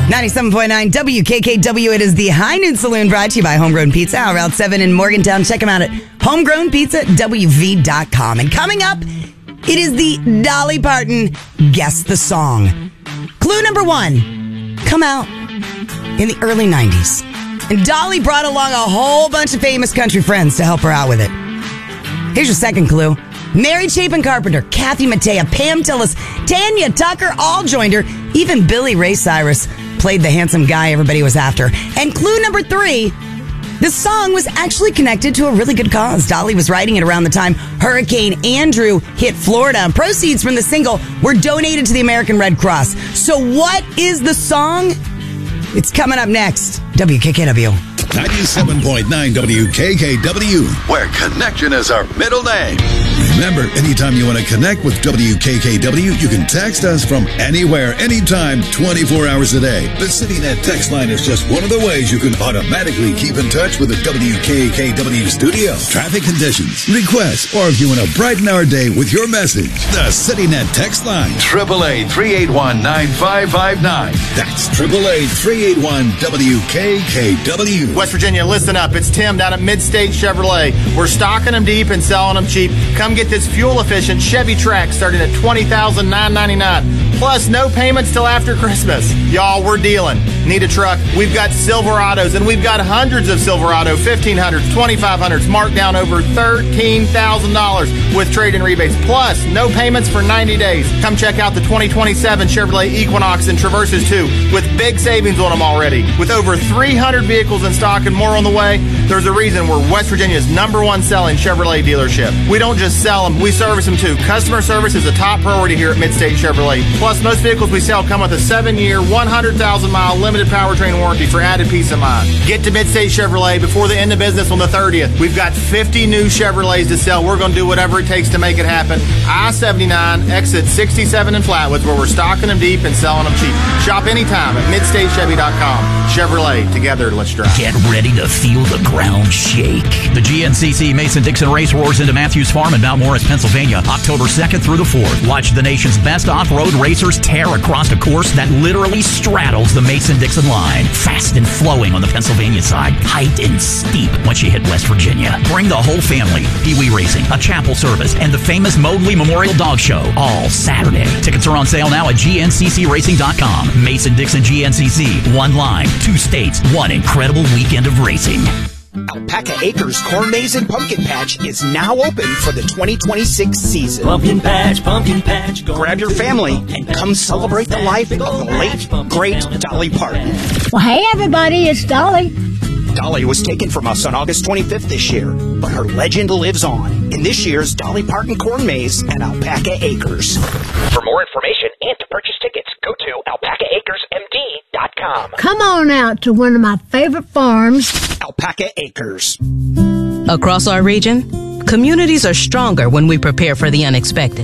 97.9 WKKW. It is the High Noon Saloon, brought to you by Homegrown Pizza, Route 7 in Morgantown. Check them out at homegrownpizzawv.com. And coming up, it is the Dolly Parton Guess the Song. Clue number 1, come out in the early 90s. And Dolly brought along a whole bunch of famous country friends to help her out with it. Here's your second clue. Mary Chapin Carpenter, Kathy Mattea, Pam Tillis, Tanya Tucker all joined her. Even Billy Ray Cyrus played the handsome guy everybody was after. And clue number 3, this song was actually connected to a really good cause. Dolly was writing it around the time Hurricane Andrew hit Florida. And proceeds from the single were donated to the American Red Cross. So what is the song? It's coming up next. WKKW. 97.9 WKKW, where connection is our middle name. Remember, anytime you want to connect with WKKW, you can text us from anywhere, anytime, 24 hours a day. The CityNet text line is just one of the ways you can automatically keep in touch with the WKKW studio. Traffic conditions, requests, or if you want to brighten our day with your message, the CityNet text line, 888-381-9559. That's 888-381-WKKW. West Virginia, listen up. It's Tim down at Mid-State Chevrolet. We're stocking them deep and selling them cheap. Come get this fuel-efficient Chevy Trax starting at $20,999. Plus, no payments till after Christmas. Y'all, we're dealing. Need a truck? We've got Silverados, and we've got hundreds of Silverado 1500s, 2500s, marked down over $13,000 with trade-in rebates. Plus, no payments for 90 days. Come check out the 2027 Chevrolet Equinox and Traverses, too, with big savings on them already. With over 300 vehicles in stock and more on the way, there's a reason we're West Virginia's #1 selling Chevrolet dealership. We don't just sell them, we service them, too. Customer service is a top priority here at Mid-State Chevrolet. Plus, most vehicles we sell come with a 7-year, 100,000-mile limited powertrain warranty for added peace of mind. Get to Mid-State Chevrolet before the end of business on the 30th. We've got 50 new Chevrolets to sell. We're going to do whatever it takes to make it happen. I-79, exit 67 in Flatwoods, where we're stocking them deep and selling them cheap. Shop anytime at MidStateChevy.com. Chevrolet, together, let's drive. Get ready to feel the ground shake. The GNCC Mason-Dixon Race roars into Matthews Farm in Mount Morris, Pennsylvania, October 2nd through the 4th. Watch the nation's best off-road racers tear across a course that literally straddles the Mason-Dixon line. Fast and flowing on the Pennsylvania side, height and steep once you hit West Virginia. Bring the whole family. Pee-wee Racing, a chapel service, and the famous Mobley Memorial Dog Show, all Saturday. Tickets are on sale now at GNCCRacing.com. Mason-Dixon GNCC, one line, 2 states, one incredible weekend of racing. Alpaca Acres Corn Maze and Pumpkin Patch is now open for the 2026 season. Pumpkin patch, grab your family and come celebrate the life of the late, great Dolly Parton. Well, hey everybody, it's Dolly. Dolly was taken from us on August 25th this year, but her legend lives on in this year's Dolly Parton Corn Maze at Alpaca Acres. For more information and to purchase tickets, go to alpacaacresmd.com. Come on out to one of my favorite farms, Alpaca Acres. Across our region, communities are stronger when we prepare for the unexpected.